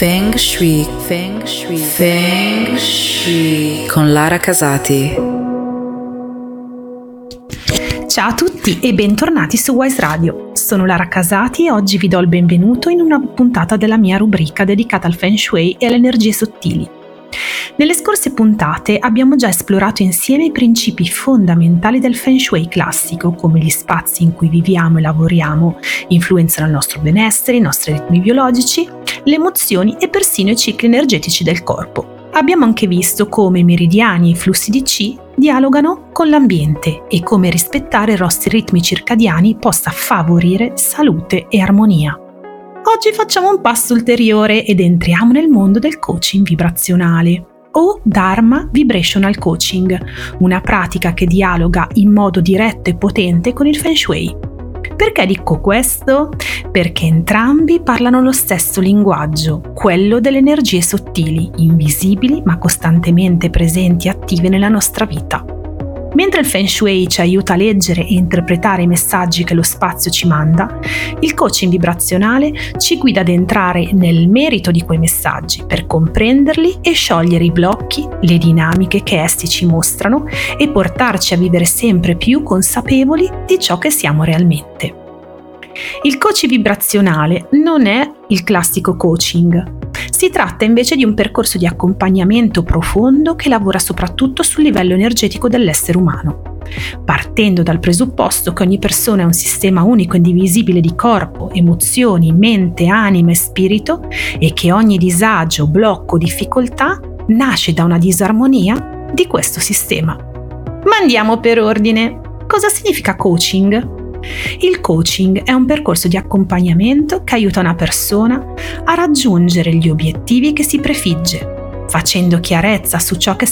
Feng Shui, Feng Shui, Feng Shui con Lara Casati. Ciao a tutti e bentornati su Wise Radio. Sono Lara Casati e oggi vi do il benvenuto in una puntata della mia rubrica dedicata al Feng Shui e alle energie sottili. Nelle scorse puntate abbiamo già esplorato insieme i principi fondamentali del Feng Shui classico, come gli spazi in cui viviamo e lavoriamo influenzano il nostro benessere, i nostri ritmi biologici, le emozioni e persino i cicli energetici del corpo. Abbiamo anche visto come i meridiani e i flussi di Qi dialogano con l'ambiente e come rispettare i nostri ritmi circadiani possa favorire salute e armonia. Oggi facciamo un passo ulteriore ed entriamo nel mondo del coaching vibrazionale o Dharma Vibrational Coaching, una pratica che dialoga in modo diretto e potente con il Feng Shui. Perché dico questo? Perché entrambi parlano lo stesso linguaggio, quello delle energie sottili, invisibili ma costantemente presenti e attive nella nostra vita. Mentre il Feng Shui ci aiuta a leggere e interpretare i messaggi che lo spazio ci manda, il coaching vibrazionale ci guida ad entrare nel merito di quei messaggi per comprenderli e sciogliere i blocchi, le dinamiche che essi ci mostrano e portarci a vivere sempre più consapevoli di ciò che siamo realmente. Il coaching vibrazionale non è il classico coaching. Si tratta invece di un percorso di accompagnamento profondo che lavora soprattutto sul livello energetico dell'essere umano, partendo dal presupposto che ogni persona è un sistema unico e indivisibile di corpo, emozioni, mente, anima e spirito e che ogni disagio, blocco, difficoltà nasce da una disarmonia di questo sistema. Ma andiamo per ordine. Cosa significa coaching? Il coaching è un percorso di accompagnamento che aiuta una persona a raggiungere gli obiettivi che si prefigge, facendo chiarezza su ciò che